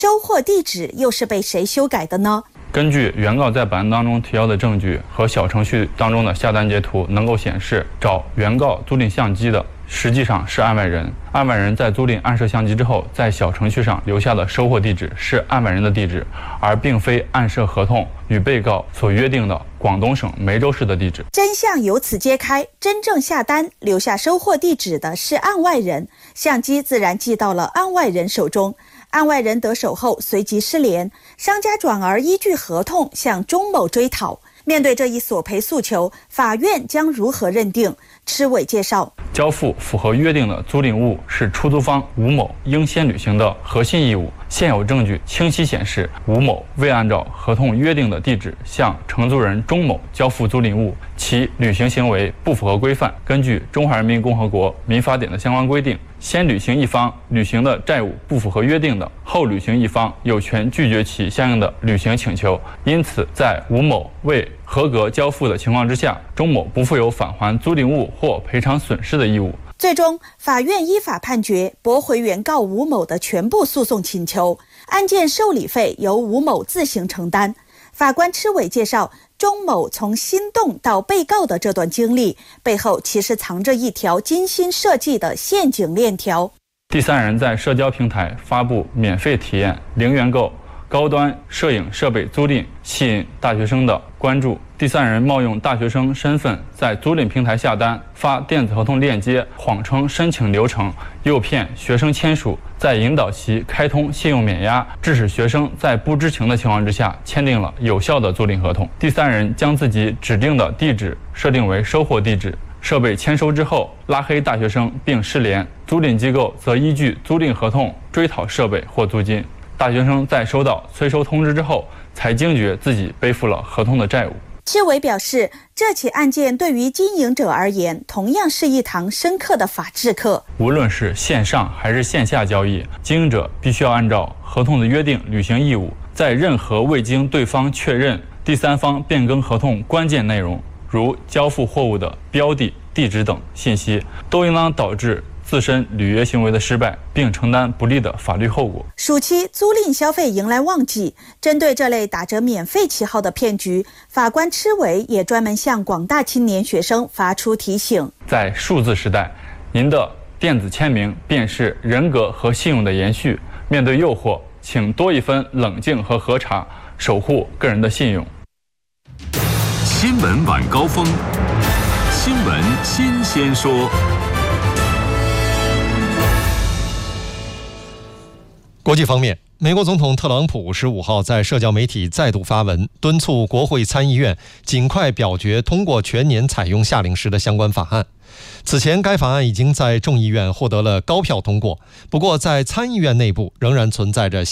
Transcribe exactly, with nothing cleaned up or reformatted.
收货地址又是被谁修改的呢？ 根据原告在本案当中提交的证据和小程序当中的下单截图，能够显示找原告租赁相机的实际上是案外人。案外人在租赁案摄相机之后，在小程序上留下的收货地址是案外人的地址，而并非案摄合同与被告所约定的广东省梅州市的地址。 真相由此揭开，真正下单留下收货地址的是案外人，相机自然寄到了案外人手中。案外人得手后随即失联，商家转而依据合同向钟某追讨。面对这一索赔诉求，法院将如何认定？吃伟介绍， 交付符合约定的租赁物是出租方吴某应先履行的核心义务。现有证据清晰显示，吴某未按照合同约定的地址向承租人钟某交付租赁物，其履行行为不符合规范。根据《中华人民共和国民法典》的相关规定，先履行一方履行的债务不符合约定的，后履行一方有权拒绝其相应的履行请求。因此，在吴某未合格交付的情况之下，钟某不负有返还租赁物或赔偿损失的义务。 最终，法院依法判决驳回原告吴某的全部诉讼请求，案件受理费由吴某自行承担。法官吃伟介绍，钟某从心动到被告的这段经历背后，其实藏着一条精心设计的陷阱链条。 第三人在社交平台发布免费体验零元购高端摄影设备租赁，吸引大学生的关注。第三人冒用大学生身份在租赁平台下单，发电子合同链接，谎称申请流程，诱骗学生签署，再引导其开通信用免押，致使学生在不知情的情况之下签订了有效的租赁合同。第三人将自己指定的地址设定为收货地址，设备签收之后拉黑大学生并失联，租赁机构则依据租赁合同追讨设备或租金。大学生在收到催收通知之后，才惊觉自己背负了合同的债务。 吃伟表示，这起案件对于经营者而言，同样是一堂深刻的法治课。 无论是线上还是线下交易，经营者必须要按照合同的约定履行义务，在任何未经对方确认、第三方变更合同关键内容，如交付货物的标的、地址等信息，都应当导致自身履约行为的失败，并承担不利的法律后果。 暑期租赁消费迎来旺季，针对这类打着免费旗号的骗局，法官吃伟也专门向广大青年学生发出提醒： 在数字时代，您的电子签名便是人格和信用的延续。面对诱惑，请多一分冷静和核查，守护个人的信用。 新闻晚高峰，新闻新鲜说。 国际方面，美国总统特朗普十五号在社交媒体再度发文，敦促国会参议院尽快表决通过全年采用夏令时的相关法案。此前，该法案已经在众议院获得了高票通过，不过在参议院内部仍然存在着